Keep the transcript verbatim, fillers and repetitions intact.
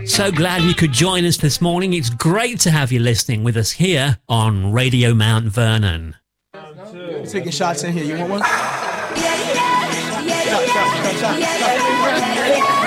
So glad you could join us this morning. It's great to have you listening with us here on Radio Mount Vernon. We're taking shots in here. You want one? Yeah, yeah, yeah, yeah, yeah, yeah, yeah, yeah, yeah, yeah.